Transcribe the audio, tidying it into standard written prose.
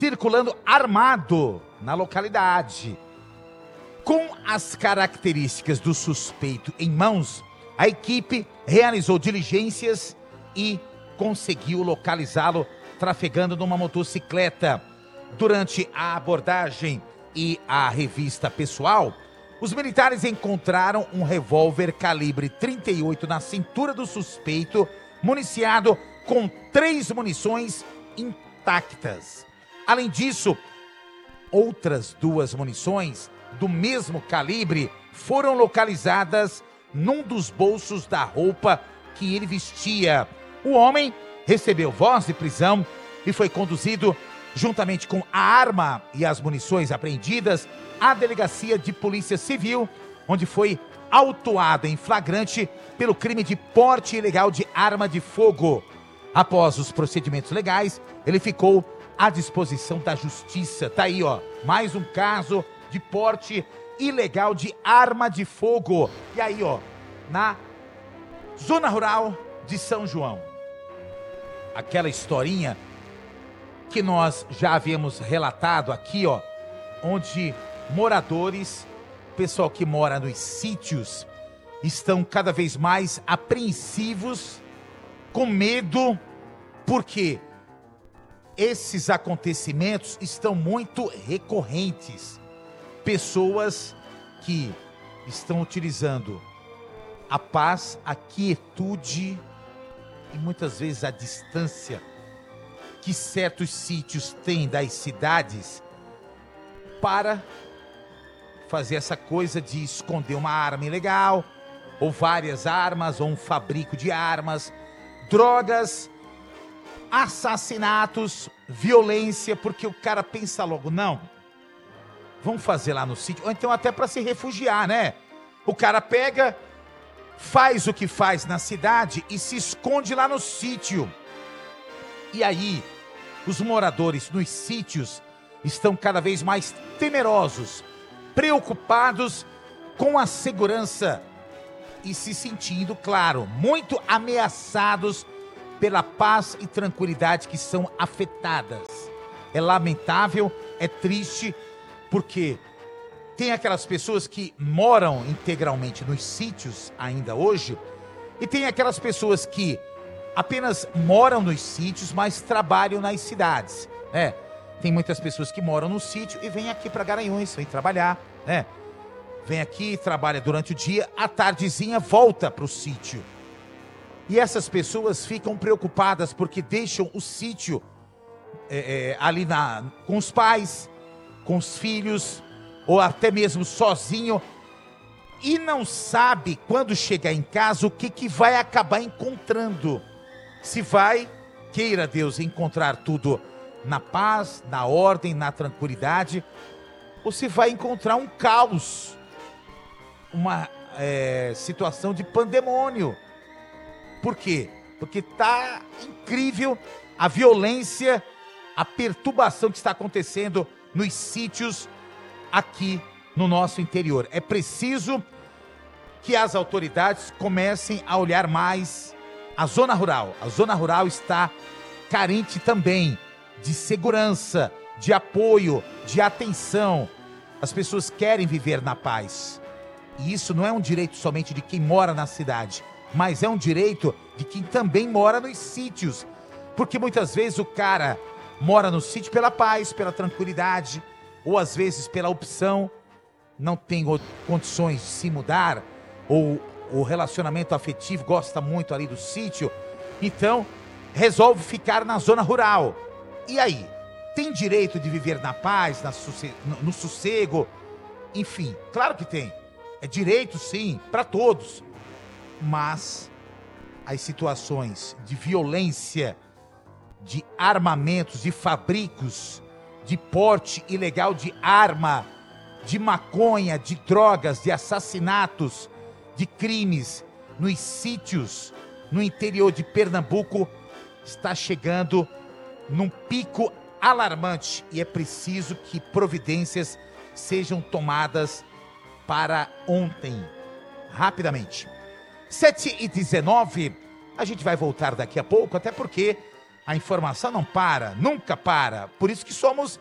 circulando armado na localidade. Com as características do suspeito em mãos, a equipe realizou diligências e conseguiu localizá-lo trafegando numa motocicleta. Durante a abordagem e a revista pessoal, os militares encontraram um revólver calibre 38 na cintura do suspeito, municiado com 3 munições intactas. Além disso, outras 2 munições do mesmo calibre foram localizadas num dos bolsos da roupa que ele vestia. O homem recebeu voz de prisão e foi conduzido, juntamente com a arma e as munições apreendidas, à delegacia de polícia civil, onde foi autuado em flagrante pelo crime de porte ilegal de arma de fogo. Após os procedimentos legais, ele ficou à disposição da justiça. Tá aí, ó, mais um caso de porte ilegal de arma de fogo. E aí, ó, na zona rural de São João. Aquela historinha que nós já havíamos relatado aqui, ó, onde moradores, pessoal que mora nos sítios, estão cada vez mais apreensivos, com medo, porque esses acontecimentos estão muito recorrentes. Pessoas que estão utilizando a paz, a quietude e muitas vezes a distância que certos sítios têm das cidades para fazer essa coisa de esconder uma arma ilegal, ou várias armas, ou um fabrico de armas, drogas, assassinatos, violência, porque o cara pensa logo, não, vamos fazer lá no sítio, ou então até para se refugiar, né? O cara pega, faz o que faz na cidade e se esconde lá no sítio. E aí, os moradores nos sítios estão cada vez mais temerosos, preocupados com a segurança e se sentindo, claro, muito ameaçados pela paz e tranquilidade que são afetadas. É lamentável, é triste, porque tem aquelas pessoas que moram integralmente nos sítios ainda hoje, e tem aquelas pessoas que apenas moram nos sítios, mas trabalham nas cidades, né? Tem muitas pessoas que moram no sítio e vêm aqui para Garanhuns, vêm trabalhar, né? Vem aqui, trabalha durante o dia, à tardezinha volta para o sítio. E essas pessoas ficam preocupadas porque deixam o sítio ali com os pais, com os filhos, ou até mesmo sozinho, e não sabe quando chegar em casa o que vai acabar encontrando. Se vai, queira Deus, encontrar tudo na paz, na ordem, na tranquilidade, ou se vai encontrar um caos, uma situação de pandemônio. Por quê? Porque está incrível a violência, a perturbação que está acontecendo nos sítios aqui no nosso interior. É preciso que as autoridades comecem a olhar mais a zona rural. A zona rural está carente também de segurança, de apoio, de atenção. As pessoas querem viver na paz. E isso não é um direito somente de quem mora na cidade, mas é um direito de quem também mora nos sítios. Porque muitas vezes o cara mora no sítio pela paz, pela tranquilidade, ou às vezes pela opção, não tem condições de se mudar, ou o relacionamento afetivo gosta muito ali do sítio, então resolve ficar na zona rural. E aí? Tem direito de viver na paz, no sossego? Enfim, claro que tem. É direito, sim, para todos. Mas as situações de violência, de armamentos, de fabricos, de porte ilegal de arma, de maconha, de drogas, de assassinatos, de crimes nos sítios, no interior de Pernambuco, está chegando num pico alarmante e é preciso que providências sejam tomadas para ontem, rapidamente. 7h19, a gente vai voltar daqui a pouco, até porque A informação não para, nunca para. Por isso que somos